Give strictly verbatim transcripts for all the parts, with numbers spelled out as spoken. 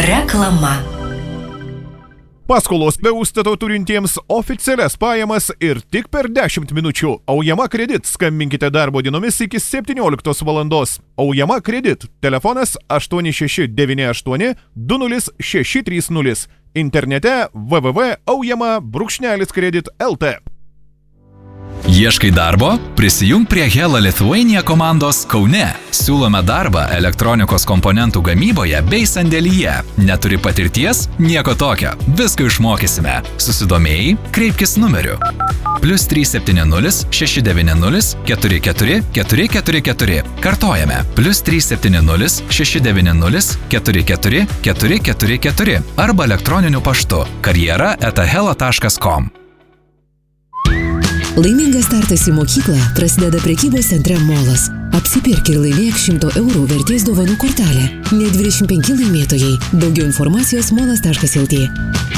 Reklama. Paskolos be užstato turintiems oficialias pajamas ir tik per dešimt minučių. Aujama Kredit. Skambinkite darbo dienomis iki septynioliktos valandos. Aujama Kredit. Telefonas aštuoni šeši devyni aštuoni du nulis šeši trys nulis. Internete w w w taškas aujama brūkšnelis kredit taškas l t. Ieškai darbo? Prisijung prie Hella Lithuania komandos Kaune. Siūlome darbą elektronikos komponentų gamyboje bei sandėlyje. Neturi patirties? Nieko tokio. Viską išmokysime. Susidomėjai? Kreipkis numeriu. Plius trys septyni nulis šeši devyni nulis keturi keturi keturi keturi keturi. Kartojame. Plius trys septyni nulis šeši devyni nulis keturi keturi keturi keturi keturi. Arba elektroniniu paštu karjera eta hella taškas com. Laimingas startas į mokyklą prasideda prekybos centre Molas. Apsipirk ir laimėk šimto eurų vertės dovanų kortelę. Net dvidešimt penki laimėtojai. Daugiau informacijos molas taškas el tė.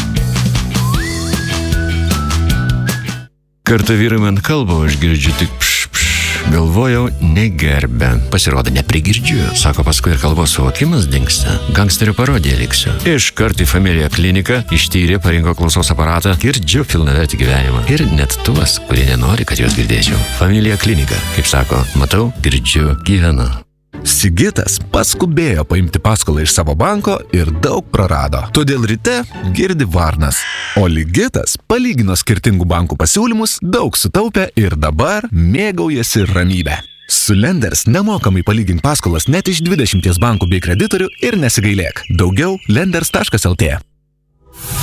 Kartą vyrai man kalba, aš girdžiu tik pš, pš. Galvojau, negerbė. Pasirodo, neprigirdžiu. Sako, paskui ir kalbos suvokimas dingsta. Gangsterio parodija liksiu. Iškart į Familija kliniką, ištyrė, parinko klausos aparatą, girdžiu pilnavertį gyvenimą. Ir net tuos, kurie nenori, kad juos girdėčiau. Familija klinika. Kaip sako, matau, girdžiu, gyvenu. Sigitas paskubėjo paimti paskolą iš savo banko ir daug prarado. Todėl ryte girdi varnas. O Ligitas palygino skirtingų bankų pasiūlymus, daug sutaupė ir dabar mėgaujasi ramybę. Su Lenders nemokamai palygink paskolas net iš dvidešimties bankų bei kreditorių ir nesigailėk. Daugiau lenders taškas el tė.